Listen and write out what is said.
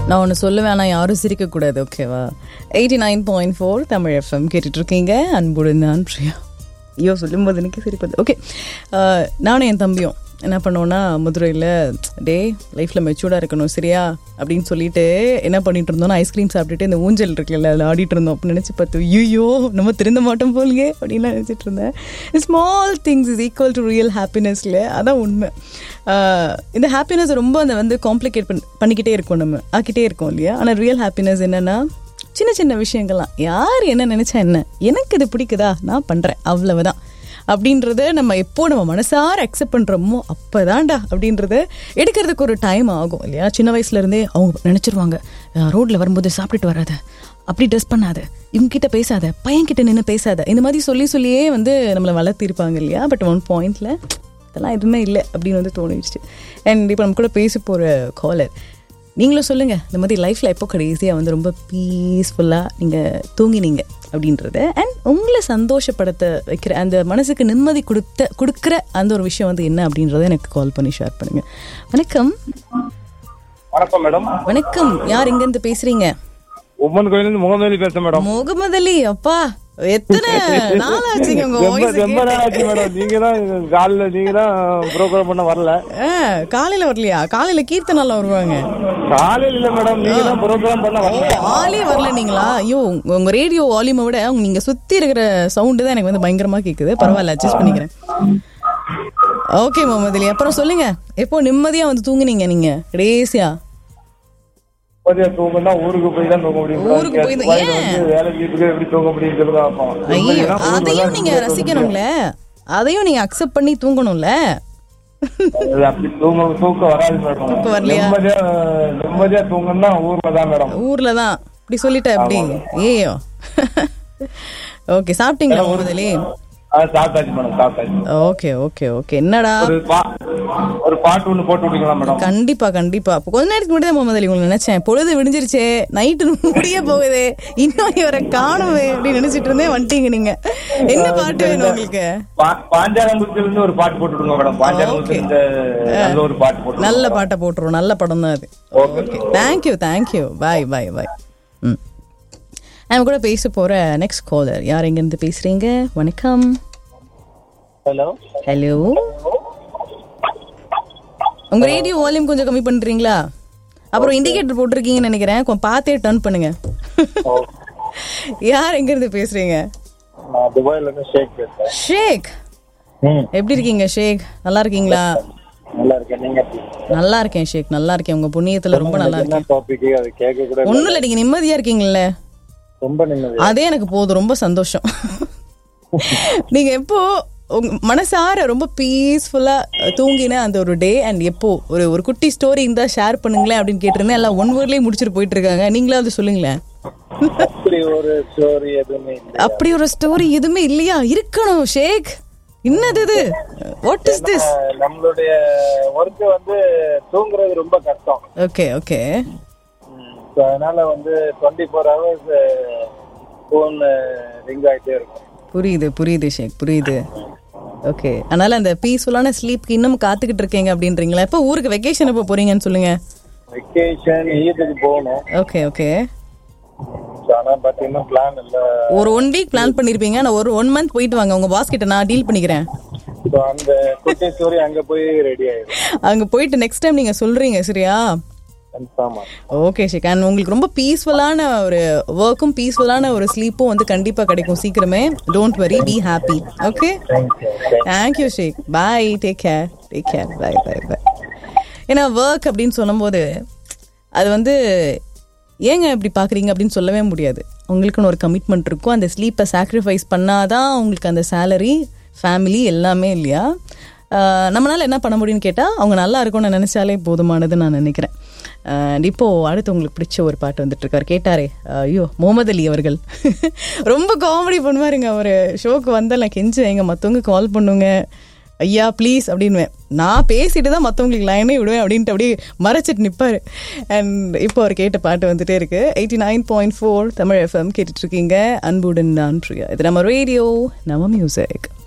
நான் ஒன்று சொல்லுவேன், ஆனால் யாரும் சிரிக்கக்கூடாது, ஓகேவா? 89.4 தமிழ் எஃப்எம் கேட்டுட்டு இருக்கீங்க. அன்புடன் நான் பிரியா. ஐயோ, சொல்லும்போது எனக்கு சிரிப்பது. ஓகே, நானும் என் தம்பியும் என்ன பண்ணோன்னா, மதுரையில் டே லைஃப்பில் மெச்சூர்டாக இருக்கணும் சரியா அப்படின்னு சொல்லிட்டு என்ன பண்ணிட்டு இருந்தோம்னா, ஐஸ்கிரீம் சாப்பிட்டுட்டு இந்த ஊஞ்சல் இருக்குல்ல அதில் ஆடிட்டு இருந்தோம். அப்போ நினச்சி பார்த்து, ஐயோ நம்ம திருந்த மாட்டோம் போலுங்க அப்படின்லாம் நினச்சிட்டு இருந்தேன். Small things is equal to real ஹாப்பினஸ்ல, அதான் உண்மை. இந்த ஹாப்பினஸ் ரொம்ப அந்த வந்து காம்ப்ளிகேட் பண்ணிக்கிட்டே இருக்கோம், நம்ம ஆக்கிட்டே இருக்கோம் இல்லையா? ஆனால் ரியல் ஹாப்பினஸ் என்னென்னா, சின்ன சின்ன விஷயங்கள்லாம் யார் என்ன நினச்சா என்ன, எனக்கு இது பிடிக்குதா நான் பண்ணுறேன் அவ்வளவுதான் அப்படின்றத நம்ம எப்போ நம்ம மனசார அக்செப்ட் பண்ணுறோமோ அப்போ தான்டா அப்படின்றத எடுக்கிறதுக்கு ஒரு டைம் ஆகும் இல்லையா? சின்ன வயசுலேருந்தே அவங்க நினச்சிருவாங்க, ரோட்டில் வரும்போது சாப்பிட்டுட்டு வராத, அப்படி ட்ரெஸ் பண்ணாத, இவங்ககிட்ட பேசாத, பையன்கிட்ட நின்று பேசாத, இந்த மாதிரி சொல்லியே வந்து நம்மளை வளர்த்திருப்பாங்க இல்லையா? பட் ஒன் பாயிண்டில் அதெல்லாம் எதுவுமே இல்லை அப்படின்னு வந்து தோணிடுச்சு. அண்ட் இப்போ நம்ம கூட பேச போகிற காலர், நீங்களும் சொல்லுங்கள், இந்த மாதிரி லைஃப்பில் எப்போ கடைசியாக வந்து ரொம்ப பீஸ்ஃபுல்லாக நீங்கள் தூங்கினீங்க அப்படின்றத, அண்ட் உங்களை சந்தோஷப்படுத்த வைக்கிற அந்த மனசுக்கு நிம்மதி கொடுக்குற அந்த ஒரு விஷயம் வந்து என்ன அப்படின்றத எனக்கு கால் பண்ணி ஷேர் பண்ணுங்க. வணக்கம். வணக்கம் மேடம். வணக்கம், யார் எங்கேருந்து பேசுறீங்க? உம்மன் கோயிலிருந்து முகமது அலி பேசுறேன் மேடம். முகமது அலி, அப்பா எத்தனை நாள் ஆச்சுங்க உங்க வாய்ஸ்? ரொம்ப நாள் ஆச்சு மேடம். நீங்க தான் ப்ரோக்ராம் பண்ண வரல. காலையில வரலையா? காலையில கீர்த்தனால வருவாங்க. காலையில இல்ல மேடம், நீங்க தான் ப்ரோக்ராம் பண்ண வரல. ஆளே வரல நீங்களா? ஐயோ, உங்க ரேடியோ வால்யூமை விட நீங்க சுத்தி இருக்கிற சவுண்டு தான் எனக்கு வந்து பயங்கரமா கேக்குது. பரவாயில்ல, அட்ஜஸ்ட் பண்ணிக்கிறேன். ஓகே முகமது அலி, அப்புறம் சொல்லுங்க, எப்போ நிம்மதியா வந்து தூங்குனீங்க நீங்க கடைசியா? தூங்கணும்னா ஊருக்கு போய் தான் தூங்க முடியும். ஊருக்கு போய் வேலைக்கு எப்படி தூங்க முடியும் சொல்லுங்க. ஐயோ, அதையும் நீங்க ரசிக்கணும்ல, அதையும் நீங்க அக்செப்ட் பண்ணி தூங்கணும்ல. அப்படி தூக்கம் வராது மேடம். தூக்கம் வரலையா? நிம்மதியா தூங்கணும்னா ஊர்ல தான் மேடம். ஊர்ல தான். இப்படி சொல்லிட்டேன் அப்படி. ஏயோ, ஓகே, சாப்பிட்டீங்களா முகமது அலி? சாப்பிட்டாச்சு மேடம், சாப்பிட்டாச்சு. Okay okay okay. என்னடா ஒரு பாட்டு ஒண்ணு போட்டு விட்டீங்களா மேடம்? கண்டிப்பா கண்டிப்பா. அப்போ கொஞ்ச நேரத்துக்கு முன்னாடி தான் முகமது அலி உங்களுக்கு நினைச்சேன், பொழுது விடிஞ்சிருச்சே, நைட்டு முடிய போகுது, இன்னும் இவரை காணுமே அப்படின்னு நினைச்சிட்டு இருந்தேன். வந்துட்டீங்க நீங்க. என்ன பாட்டு வேணும் உங்களுக்கு? பாஞ்சாலங்குறிச்சில இருந்து ஒரு பாட்டு போட்டு விடுங்க மேடம். பாஞ்சாலங்குறிச்சில இருந்து நல்ல ஒரு பாட்டு போட்டு. நல்ல பாட்டை போட்டுருவோம், நல்ல படம் தான் அது. ஓகே, தேங்க்யூ தேங்க்யூ, பாய் பாய் பாய். நான் கூட பேச போற நெக்ஸ்ட் காலர், யார் எங்க இருந்து பேசுறீங்க? வணக்கம். ஹலோ. ஹலோ, உங்க ரேடியோ வால்யூம் கொஞ்சம் கம்மி பண்றீங்களா? அப்புறம் இண்டிகேட்டர் போட்டிருக்கீங்கன்னு நினைக்கிறேன், கொஞ்சம் பார்த்தே டர்ன் பண்ணுங்க. யார் எங்க இருந்து பேசுறீங்க? நான் துபாயில இருந்து ஷேக் பேசுறேன். ஷேக், எப்படி இருக்கீங்க ஷேக்? நல்லா இருக்கீங்களா? நல்லா இருக்கேன், நீங்க? நல்லா இருக்கேன் ஷேக், நல்லா இருக்கேன். உங்க புண்ணியத்துல ரொம்ப நல்லா இருக்கேன். டாபிக் அது கேட்க கூட ஒண்ணும் இல்ல, நீங்க நிம்மதியா இருக்கீங்கல்ல, ரொம்ப நிம்மதி. அதே எனக்கு போதும், ரொம்ப சந்தோஷம். நீங்க எப்போ உங்க மனசார ரொம்ப பீஸ்ஃபுல்லா தூங்கின அந்த ஒரு டே அண்ட் எப்போ ஒரு குட்டி ஸ்டோரி இருந்தா ஷேர் பண்ணுங்களேன் அப்படின்னு கேட்டிருந்தேன். எல்லாம் ஒன் வேர்ட்லயே முடிச்சுட்டு போயிட்டு இருக்காங்க. நீங்களே அது சொல்லுங்களேன். அப்படி ஒரு ஸ்டோரி எதுவுமே இல்ல. அப்படி ஒரு ஸ்டோரி எதுவுமே இல்லையா? இருக்கணும் ஷேக். என்னது இது? What is this? நம்மளுடைய ஒர்க் வந்து தூங்குறது ரொம்ப கஷ்டம். Okay okay. அதனால வந்து 24 hours போன் ரிங் ஆயிட்டே இருக்கும். புரியுது புரியுது ஷேக், புரியுது. ஓகே, அதனால அந்த பீஸ்ஃபுல்லான ஸ்லீப்க்கு இன்னும் காத்துக்கிட்டு இருக்கீங்க அப்படின்றீங்களா? எப்போ ஊருக்கு வெக்கேஷன் எப்போ போறீங்கன்னு சொல்லுங்க. வெக்கேஷன் ஈதுக்கு போகணும். Okay okay. ஆனா பட் இன்னும் பிளான் இல்ல. ஒரு 1 வீக் பிளான் பண்ணிருப்பீங்க. நான் ஒரு 1 month போயிட்டு வாங்க, உங்க பாஸ் கிட்ட நான் டீல் பண்ணிக்கிறேன். அந்த குட்டி ஸ்டோரி அங்க போய் ரெடி ஆயிடும். அங்க போயிட்டு நெக்ஸ்ட் டைம் நீங்க சொல்றீங்க சரியா? Okay shake. அண்ட் உங்களுக்கு ரொம்ப பீஸ்ஃபுல்லான ஒரு ஒர்க்கும் பீஸ்ஃபுல்லான ஒரு ஸ்லீப்பும் வந்து கண்டிப்பா கிடைக்கும் சீக்கிரமே. Don't worry, be happy. Okay, thank you shake, bye, take care, take care, பாய் பாய் பாய். ஏன்னா ஒர்க் அப்படின்னு சொல்லும்போது அது வந்து ஏங்க இப்படி பார்க்குறீங்க அப்படின்னு சொல்லவே முடியாது. உங்களுக்குன்னு ஒரு கமிட்மெண்ட் இருக்கும். அந்த ஸ்லீப்பை சாக்ரிஃபைஸ் பண்ணாதான் உங்களுக்கு அந்த சேலரி, ஃபேமிலி எல்லாமே இல்லையா? நம்மளால் என்ன பண்ண முடியும்னு கேட்டால் அவங்க நல்லா இருக்கும்னு நினச்சாலே போதுமானதுன்னு நான் நினைக்கிறேன். இப்போது அடுத்து உங்களுக்கு பிடிச்ச ஒரு பாட்டு வந்துட்டுருக்கார், கேட்டாரே, ஐயோ முகமது அலி அவர்கள். ரொம்ப காமெடி பண்ணுவாருங்க அவர். ஷோக்கு வந்தால் நான் கெஞ்சுவேன், எங்கள் மற்றவங்க கால் பண்ணுங்க ஐயா ப்ளீஸ் அப்படின்வேன். நான் பேசிட்டு தான் மற்றவங்களுக்கு லைனே விடுவேன் அப்படின்ட்டு அப்படியே மறைச்சிட்டு நிற்பார். அண்ட் இப்போ அவர் கேட்ட பாட்டு வந்துட்டே இருக்கு. 89.4 தமிழ் எஃப்எம் கேட்டுட்ருக்கீங்க. அன்புடன் நான் பிரியா. இது நம்ம ரேடியோ, நம்ம மியூசிக்.